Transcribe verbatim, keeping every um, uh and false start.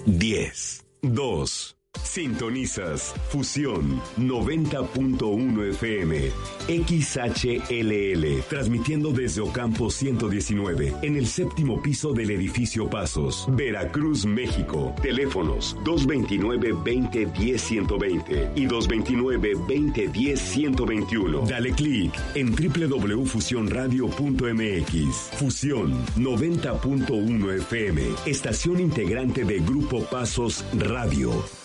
diez, dos. Sintonizas Fusión noventa punto uno F M, X H L L, transmitiendo desde Ocampo ciento diecinueve, en el séptimo piso del edificio Pasos, Veracruz, México. Teléfonos dos veintinueve, veinte, diez, ciento veinte y dos veintinueve, veinte, diez, ciento veintiuno. Dale clic en doble u doble u doble u punto fusión radio punto m x. Fusión noventa punto uno F M, estación integrante de Grupo Pasos Radio.